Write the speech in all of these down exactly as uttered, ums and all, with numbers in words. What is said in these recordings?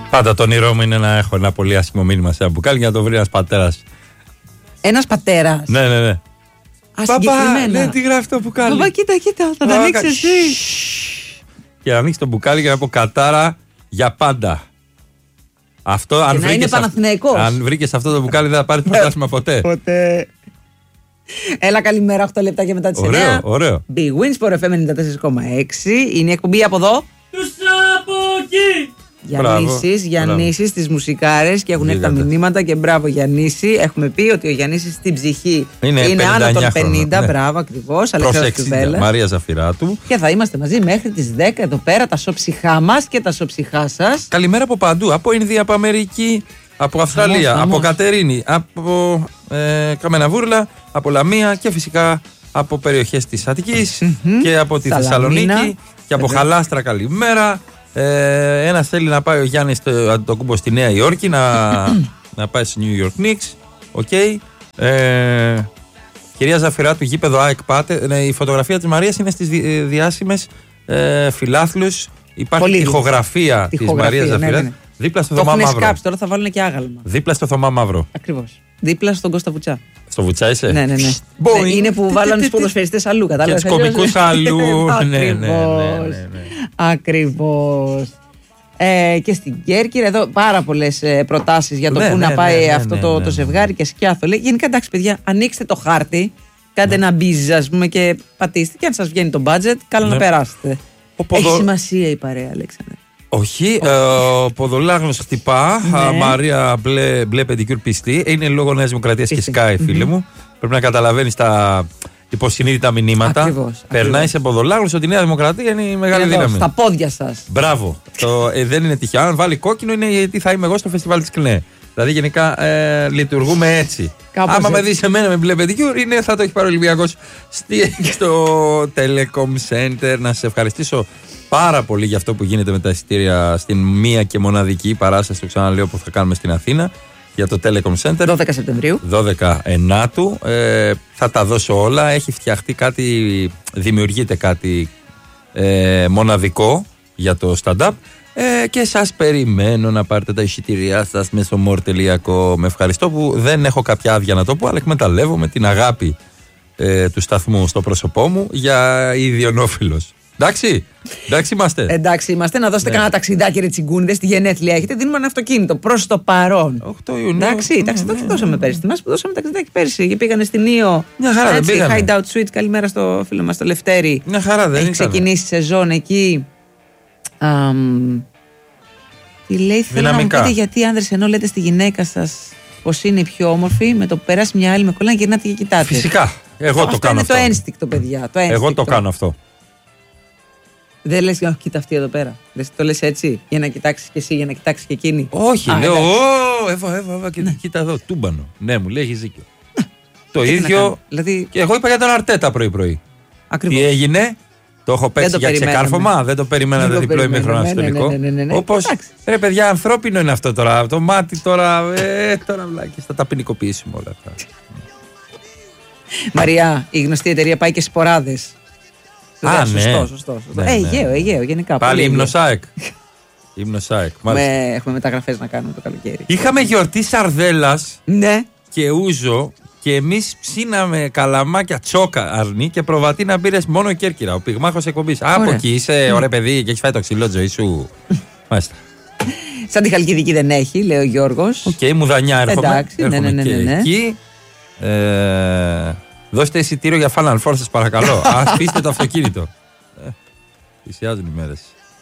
Πάντα το όνειρό μου είναι να έχω ένα πολύ άσχημο μήνυμα σε ένα μπουκάλι για να το βρει ένας πατέρας. Ένας πατέρας. Ναι, ναι, ναι. Α, Παπά, ναι, τι γράφει το μπουκάλι. Παπά, κοίτα, κοίτα, θα τα ανοίξει εσύ. Και να ανοίξει το μπουκάλι και να πω κατάρα για πάντα. Αυτό, αν να είναι Παναθηναϊκός. Αν βρήκες αυτό το μπουκάλι, δεν θα πάρεις πρωτάθλημα ποτέ. Ποτέ. Έλα, καλημέρα, οκτώ λεπτά και μετά τις εννιά. Ωραίο, ωραίο. Big Wins, Sport εφ εμ ενενήντα τέσσερα κόμμα έξι. Είναι η εκπομπή από εδώ. Τους από εκεί. Γιαννήσης, Γιαννήσης, τις μουσικάρες και έχουν έρθει τα μηνύματα και μπράβο Γιαννήση. Έχουμε πει ότι ο Γιαννήσης στην ψυχή είναι, είναι άνω των πενήντα. Ναι. Μπράβο, ακριβώς. Αλεξάνδρου Μαρία Ζαφυράτου. Και θα είμαστε μαζί μέχρι τις δέκα εδώ πέρα, τα σοψυχά μας και τα σοψυχά σας. Καλημέρα από παντού. Από Ινδία, από Αμερική, από Αυστραλία, χαμός, από χαμός. Κατερίνη, από ε, Καμεναβούρλα, από Λαμία και φυσικά από περιοχές της Αττικής mm-hmm. και από τη Θεσσαλονίκη και από Χαλάστρα. Καλημέρα. Ε, ένας θέλει να πάει ο Γιάννης στο Αντιτοκούμπο στη Νέα Υόρκη να, να πάει στο New York Knicks. Οκ. Okay. Ε, κυρία Ζαφυράτου, γήπεδο ΑΕΚ πάτε. Ναι, η φωτογραφία της Μαρίας είναι στις δι, διάσημες ε, φιλάθλους. Υπάρχει πολύ τοιχογραφία της Μαρίας Ζαφυράτου. Ναι, ναι. Δίπλα στο Θωμά Μαύρο. Σκάψει, τώρα θα βάλουν και άγαλμα. Δίπλα στο Θωμά Μαύρο. Ακριβώς. Δίπλα στον Κώστα Βουτσά. Στο Βουτσά είσαι? Ναι, ναι, ναι. ναι είναι που βάλανε τους ποδοσφαιριστές αλλού, κατάλαβες. Και τους κομικούς αλλού. Ακριβώς. Ακριβώς. Ε, και στην Κέρκυρα, εδώ πάρα πολλές ε, προτάσεις για το ναι, πού ναι, να πάει ναι, ναι, αυτό ναι, το, ναι, ναι, το ζευγάρι και σκιάθο. Λέει, γενικά εντάξει, παιδιά, ανοίξτε το χάρτη, κάντε ναι. ένα μπίζ, ας πούμε, και πατήστε. Και αν σας βγαίνει το budget, καλά ναι. να περάσετε. Ποδο... Έχει σημασία η παρέα, Αλέξανδρε. Όχι, ε, ο Ποδολάγνος χτυπά. Ναι. Μαρία μπλε, μπλε πεντικιούρ πιστή. Είναι λόγω Νέας Δημοκρατίας και Sky, φίλε μου. Πρέπει να καταλαβαίνεις τα υποσυνείδητα μηνύματα. Ακριβώς, περνάει ακριβώς. σε Ποδολάγνους ότι η Νέα Δημοκρατία είναι η μεγάλη είναι δύναμη. Στα πόδια σας. Μπράβο. το, ε, δεν είναι τυχαίο. Αν βάλει κόκκινο είναι γιατί θα είμαι εγώ στο φεστιβάλ της ΚΝΕ. Δηλαδή γενικά ε, λειτουργούμε έτσι. Κάπως άμα έτσι. Με δεις εμένα με μπλε πεντικιούρ, είναι θα το έχει πάρει ο Ολυμπιακός στο Telecom Center. Να σε ευχαριστήσω πάρα πολύ για αυτό που γίνεται με τα εισιτήρια στην μία και μοναδική παράσταση, το ξαναλέω, που θα κάνουμε στην Αθήνα για το Telecom Center. δώδεκα Σεπτεμβρίου. δώδεκα ενάτου. Ε, θα τα δώσω όλα. Έχει φτιαχτεί κάτι, δημιουργείται κάτι ε, μοναδικό για το stand-up. Ε, και σας περιμένω να πάρετε τα εισιτήριά σας μέσω more τελεία com. Με ευχαριστώ που δεν έχω κάποια άδεια να το πω, αλλά εκμεταλλεύομαι την αγάπη ε, του σταθμού στο πρόσωπό μου για ιδιονόφιλος. Εντάξει, εντάξει είμαστε. Εντάξει είμαστε, να δώσετε ναι. κανένα ταξιδάκι ρε τσιγκούνιδες, στη γενέθλια έχετε, δίνουμε ένα αυτοκίνητο προς το παρόν. οκτώ Ιουνίου. Εντάξει, ναι, εντάξει, ναι, ναι, ναι. δώσαμε πέρσι. Θυμάσαι που δώσαμε ταξιδάκι πέρσι και πήγανε στην Ήο. Μια χαρά δεν πήγανε. Hideout Suite, καλημέρα στο φίλο μας το Λευτέρη. Μια χαρά δεν έχει ξεκινήσει η σεζόν εκεί. Um, τι λέει, θέλω να μου πείτε γιατί άνδρες ενώ λέτε στη γυναίκα σας πως είναι η πιο όμορφη, με το που περάσει μια άλλη με κολλάνε γυρνάτε και κοιτάτε. Φυσικά, εγώ αυτό το κάνω είναι αυτό. Το ένστικτο, παιδιά. Το ένστικτο. Εγώ το κάνω αυτό. Δεν λες, oh, κοίτα αυτή εδώ πέρα. Δεν το λες έτσι, για να κοιτάξεις και εσύ, για να κοιτάξεις και εκείνη. Όχι, α, λέω, Ω, Εύα, Εύα, Εύα, κοίτα, ναι. κοίτα εδώ, τούμπανο. Ναι, μου λέει, έχεις δίκιο. Ναι. Το και ίδιο. Δηλαδή... Και εγώ είπα για τον Αρτέτα πρωί-πρωί. Ακριβώς. Τι έγινε, το έχω παίξει για ξεκάρφωμα, δεν το περιμένατε διπλό ημίχρονο στο τελικό. Όπως, ρε παιδιά, ανθρώπινο είναι αυτό τώρα. Το μάτι τώρα, ε, τώρα βλάκες, θα τα ποινικοποιήσουμε όλα αυτά. Μαριά, η γνωστή εταιρεία πάει και σποράδες. Α, ναι. Σωστό, σωστό. σωστό. Ναι, ε, ναι. Αιγαίο, Αιγαίο, γενικά. Πάλι ύμνοσάεκ. Ύμνοσάεκ. Με, έχουμε μεταγραφές να κάνουμε το καλοκαίρι. Είχαμε γιορτή σαρδέλας ναι. και ούζο και εμείς ψήναμε καλαμάκια τσόκα αρνή και προβατίνα μπήρες μόνο Κέρκυρα. Ο πυγμάχος εκπομπής. Από εκεί είσαι ωραίο παιδί και έχεις φάει το ξυλό ζωή σου. Μάλιστα. Σαν τη Χαλκιδική δεν έχει, λέει ο Γιώργος. Οκ, okay, μουδανιά έρχομαι. Εντάξει, έρχομαι ναι, ναι, ναι, ναι, ναι. Εκεί. Ε, δώστε εισιτήριο για Final Four σας παρακαλώ. Ας πείστε το αυτοκίνητο. Ε, πλησιάζουν οι μέρες.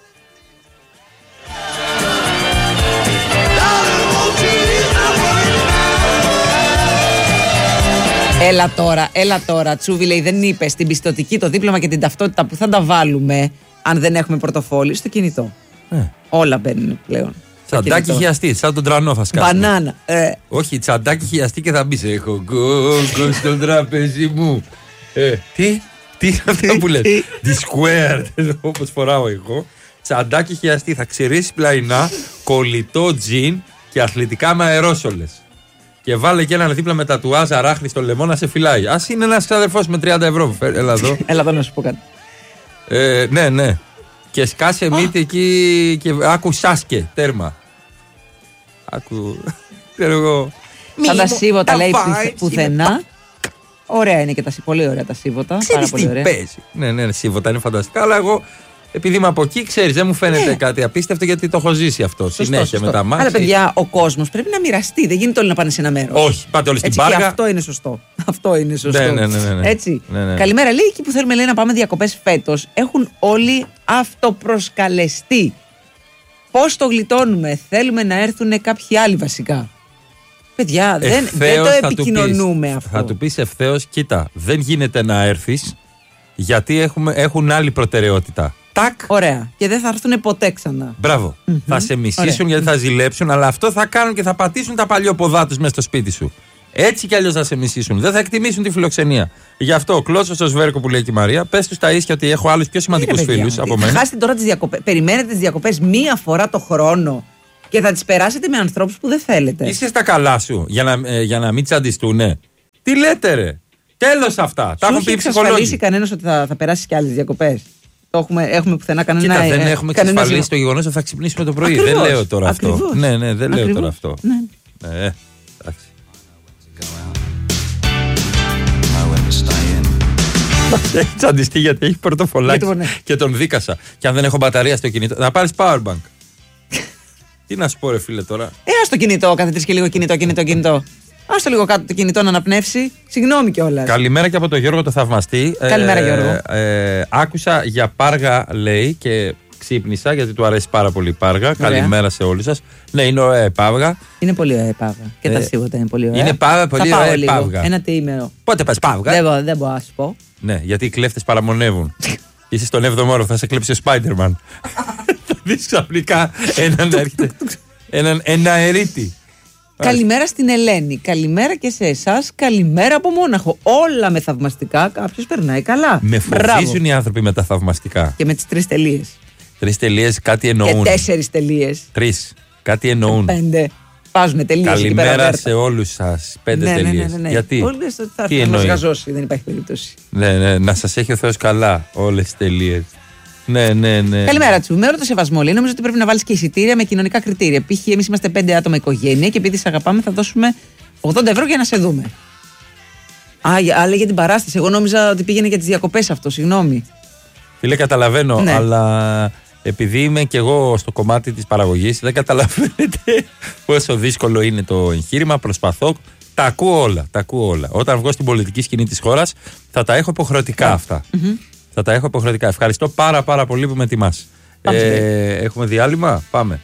Έλα τώρα, έλα τώρα. Τσούβι λέει, δεν είπε στην πιστωτική το δίπλωμα και την ταυτότητα που θα τα βάλουμε αν δεν έχουμε πορτοφόλι στο κινητό. Ε. Όλα μπαίνουν πλέον. Τσαντάκι χιαστή, σαν τον τρανό θα σκάσουμε. Μπανάνα. Ε. Όχι, τσαντάκι χιαστή και θα μπεις. Έχω κόκκο στο τραπέζι μου. Ε, τι, τι είναι αυτό που λες. The squared, όπως φοράω εγώ. Τσαντάκι χιαστή, θα ξηρίσει πλαϊνά, κολλητό τζιν και αθλητικά με αερόσολες. Και βάλε και έναν δίπλα με τατουάζ αράχνη στο λαιμό να σε φυλάει. Ας είναι ένας ξαδερφός με τριάντα ευρώ. Έλα εδώ. Έλα εδώ να σου πω κάτι. Ε, ναι, ναι. Και σκάσε μύτη εκεί και άκου Σάσκε, τέρμα. Άκου. Ξέρω εγώ. Σαν τα σίβοτα λέει πουθενά. Ωραία είναι και τα πολύ ωραία τα σίβοτα. Ξέρεις τι παίζει. Ναι, ναι, σίβοτα είναι φανταστικά. Αλλά εγώ, επειδή είμαι από εκεί, ξέρεις, δεν μου φαίνεται ναι. κάτι απίστευτο γιατί το έχω ζήσει αυτό. Σωστό, συνέχεια σωστό. Με τα μάτια. Αλλά παιδιά, ο κόσμος πρέπει να μοιραστεί. Δεν γίνεται όλοι να πάνε σε ένα μέρος. Όχι, πάτε όλοι στην Πάργα. Και αυτό είναι σωστό. Αυτό είναι σωστό. Ναι, ναι, ναι, ναι, ναι. Έτσι. Ναι, ναι. Καλημέρα, λέει εκεί που θέλουμε λέει, να πάμε διακοπές φέτος. Έχουν όλοι αυτοπροσκαλεστεί. Πώς το γλιτώνουμε, θέλουμε να έρθουν κάποιοι άλλοι βασικά. Παιδιά, δεν, δεν το επικοινωνούμε πεις, αυτό. Θα του πεις ευθέως, κοίτα, δεν γίνεται να έρθεις γιατί έχουμε, έχουν άλλη προτεραιότητα. Τάκ. Ωραία. Και δεν θα έρθουν ποτέ ξανά. Μπράβο. Mm-hmm. Θα σε μισήσουν Ωραία. γιατί θα ζηλέψουν, αλλά αυτό θα κάνουν και θα πατήσουν τα παλιοποδά τους μέσα στο σπίτι σου. Έτσι κι αλλιώς θα σε μισήσουν. Δεν θα εκτιμήσουν τη φιλοξενία. Γι' αυτό, κλώσω στο σβέρκο που λέει και η Μαρία, πες τους τα ίσια ότι έχω άλλους πιο σημαντικούς φίλους από μένα. Χάσετε τώρα τις διακοπές. Περιμένετε τις διακοπές μία φορά το χρόνο. Και θα τις περάσετε με ανθρώπους που δεν θέλετε. Είσαι στα καλά σου για να, ε, για να μην τσαντιστούνε. Τι λέτε ρε. Τέλος αυτά. Σου τα έχουν πει οι ψυχολόγοι. Έχει εξασφαλίσει κανένας ότι θα, θα περάσεις και άλλες διακοπές. Το έχουμε, έχουμε πουθενά κανένα. Κοίτα, δεν ε, έχουμε εξασφαλίσει ζη... το γεγονός ότι θα ξυπνήσουμε το πρωί. Ακριβώς, δεν λέω τώρα ακριβώς. αυτό. Ναι, ναι, δεν ακριβώς. λέω τώρα αυτό. Ναι. Ε, εντάξει. Έχει τσαντιστεί γιατί έχει πορτοφολάκι και τον δίκασα. Και αν δεν έχω μπαταρία στο κινητό, να πάρεις powerbank. Τι να σου πω, ρε φίλε τώρα. Ε, ας το κινητό, καθετρείς και λίγο κινητό, κινητό, κινητό. Ας το λίγο κάτω το κινητό να αναπνεύσει. Συγγνώμη κιόλας. Καλημέρα και από τον Γιώργο το θαυμαστή. Καλημέρα, ε, Γιώργο. Ε, ε, άκουσα για Πάργα, λέει, και ξύπνησα γιατί του αρέσει πάρα πολύ η Πάργα. Ωραία. Καλημέρα σε όλους σας. Ναι, είναι ωραία η Παύγα. Είναι πολύ ωραία η Παύγα. Και ε, τα σίγουρα είναι πολύ ωραία. Είναι πάρα πολύ ωραία η Παύγα. Ένα τριήμερο. Πότε πας Παύγα? Δεν, δεν μπορώ να σου πω. Ναι, γιατί οι κλέφτες παραμονεύουν. Είσαι στον έβδομο όρο, θα σε κλέψει ο Spider-Man. Θα δεις ξαφνικά έναν έρχεται. Έναν εναερίτη. Καλημέρα στην Ελένη. Καλημέρα και σε εσάς. Καλημέρα από Μόναχο. Όλα με θαυμαστικά. Κάποιος περνάει καλά. Με φοβίζουν οι άνθρωποι με τα θαυμαστικά. Και με τις τρεις τελείες. Τρεις τελείες κάτι εννοούν. Και τέσσερις τελείες. Τρεις. Κάτι εννοούν. Πέντε. Βάζουν τελείες. Καλημέρα σε όλους σας. Πέντε ναι, τελείες. Ναι, ναι, ναι. Γιατί? Όλες θα έρθουν να μας γαζώσει. Δεν υπάρχει περίπτωση. Ναι, ναι. Να σας έχει ο Θεός καλά όλες τις τελείες. Ναι, ναι, ναι. Καλημέρα, Τσου. Με όλο το σεβασμό, λέει, νομίζω ότι πρέπει να βάλεις και εισιτήρια με κοινωνικά κριτήρια. Π.χ. εμείς είμαστε πέντε άτομα οικογένεια και επειδή σε αγαπάμε θα δώσουμε ογδόντα ευρώ για να σε δούμε. Α, αλλά για την παράσταση. Εγώ νόμιζα ότι πήγαινε για τις διακοπές αυτό, συγγνώμη. Φίλε, καταλαβαίνω, ναι. αλλά επειδή είμαι και εγώ στο κομμάτι της παραγωγής, δεν καταλαβαίνετε πόσο δύσκολο είναι το εγχείρημα. Προσπαθώ. Τα ακούω όλα. Τα ακούω όλα. Όταν βγω στην πολιτική σκηνή της χώρας, θα τα έχω υποχρεωτικά yeah. αυτά. Mm-hmm. Θα τα έχω υποχρεωτικά. Ευχαριστώ πάρα πάρα πολύ που με τιμάς. Ε, έχουμε διάλειμμα. Πάμε.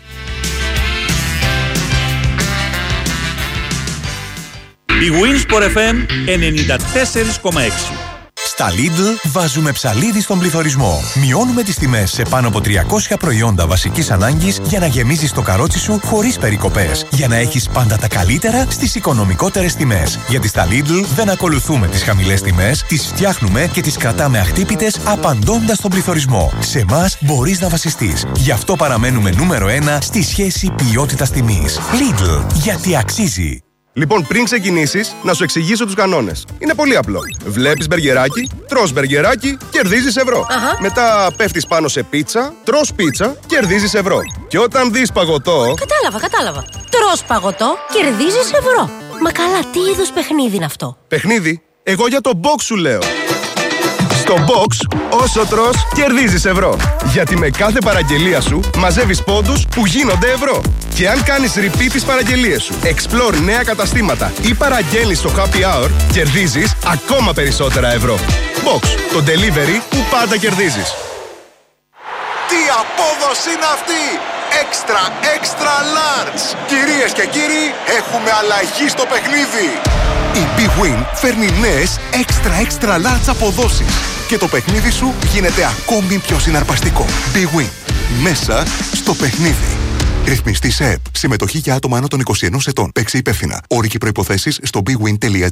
Η Winsport εφ εμ ενενήντα τέσσερα κόμμα έξι. Στα Lidl βάζουμε ψαλίδι στον πληθωρισμό. Μειώνουμε τις τιμές σε πάνω από τριακόσια προϊόντα βασικής ανάγκης για να γεμίζεις το καρότσι σου χωρίς περικοπές. Για να έχεις πάντα τα καλύτερα στις οικονομικότερες τιμές. Γιατί στα Lidl δεν ακολουθούμε τις χαμηλές τιμές, τις φτιάχνουμε και τις κρατάμε αχτύπητες απαντώντας στον πληθωρισμό. Σε εμάς μπορείς να βασιστείς. Γι' αυτό παραμένουμε νούμερο ένα στη σχέση ποιότητας-τιμής. Lidl, γιατί αξίζει. Λοιπόν, πριν ξεκινήσεις, να σου εξηγήσω τους κανόνες. Είναι πολύ απλό. Βλέπεις μπεργκεράκι, τρως μπεργκεράκι, κερδίζεις ευρώ. Αχα. Μετά πέφτεις πάνω σε πίτσα, τρως πίτσα, κερδίζεις ευρώ. Και όταν δεις παγωτό... Κατάλαβα, κατάλαβα. Τρως παγωτό, κερδίζεις ευρώ. Μα καλά, τι είδους παιχνίδι είναι αυτό? Παιχνίδι? Εγώ για το box σου λέω. Στο box, όσο τρως, κερδίζεις ευρώ. Γιατί με κάθε παραγγελία σου μαζεύεις πόντους που γίνονται ευρώ. Και αν κάνεις repeat τις παραγγελίες σου, explore νέα καταστήματα ή παραγγέλνεις στο happy hour, κερδίζεις ακόμα περισσότερα ευρώ. Box, το delivery που πάντα κερδίζεις. Τι απόδοση είναι αυτή! Extra, extra large! Κυρίες και κύριοι, έχουμε αλλαγή στο παιχνίδι! Η Big Win φέρνει νέες extra, extra large αποδόσεις και το παιχνίδι σου γίνεται ακόμη πιο συναρπαστικό. Big Win. Μέσα στο παιχνίδι. Ρυθμιστή σε ΕΠ. Συμμετοχή για άτομα άνω των είκοσι ενός ετών. Παίξε υπεύθυνα. Όροι και προϋποθέσεις στο bigwin τελεία gr.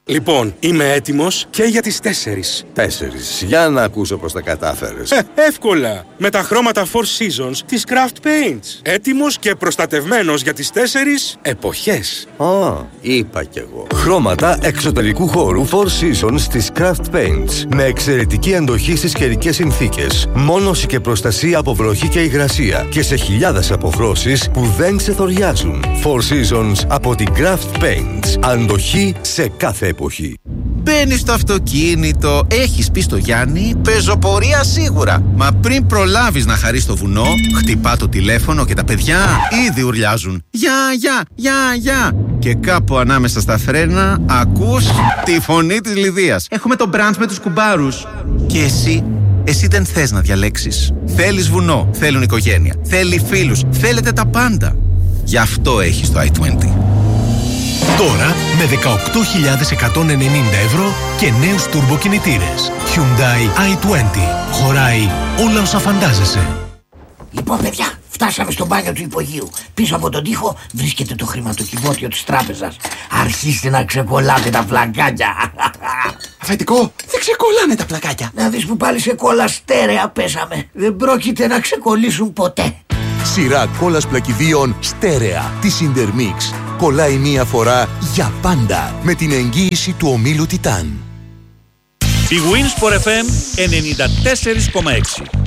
Λοιπόν, είμαι έτοιμος και για τις τέσσερις. Τέσσερις. Για να ακούσω πώς τα κατάφερες. Ε, εύκολα. Με τα χρώματα Four Seasons της Craft Paints. Έτοιμος και προστατευμένος για τις τέσσερις εποχές. Α, είπα κι εγώ. Χρώματα εξωτερικού χώρου Four Seasons της Craft Paints. Με εξαιρετική αντοχή στις καιρικές συνθήκες. Μόνωση και προστασία από βροχή και υγρασία. Και σε χιλιάδες αποχρώσεις που δεν ξεθοριάζουν. Four Seasons από την Craft Paints. Αντοχή σε κάθε εποχή. Μπαίνεις στο αυτοκίνητο, έχεις πει στο Γιάννη, πεζοπορία σίγουρα. Μα πριν προλάβεις να χαρείς το βουνό, χτυπά το τηλέφωνο και τα παιδιά ήδη ουρλιάζουν. Γεια, γεια, γεια, γεια. Και κάπου ανάμεσα στα φρένα ακούς τη φωνή της Λιδίας. Έχουμε το μπραντς με τους κουμπάρους. Και εσύ, εσύ δεν θες να διαλέξεις. Θέλεις βουνό, θέλουν οικογένεια, θέλει φίλους, θέλετε τα πάντα. Γι' αυτό έχεις το άι είκοσι. Τώρα με δεκαοκτώ χιλιάδες εκατόν ενενήντα ευρώ και νέους τουρμποκινητήρες. Hyundai άι είκοσι. Χωράει όλα όσα φαντάζεσαι. Λοιπόν, παιδιά, φτάσαμε στο μπάνιο του υπογείου. Πίσω από τον τοίχο βρίσκεται το χρηματοκιβώτιο της τράπεζας. Αρχίστε να ξεκολλάτε τα πλακάκια. Αφεντικό, δεν ξεκολλάνε τα πλακάκια. Να δεις που πάλι σε κόλλα στέρεα πέσαμε. Δεν πρόκειται να ξεκολλήσουν ποτέ. Σειρά κόλλας πλακιδίων στέρεα της Intermix. Κολλάει μία φορά για πάντα με την εγγύηση του ομίλου Τιτάν. Η Winsport εφ εμ ενενήντα τέσσερα κόμμα έξι.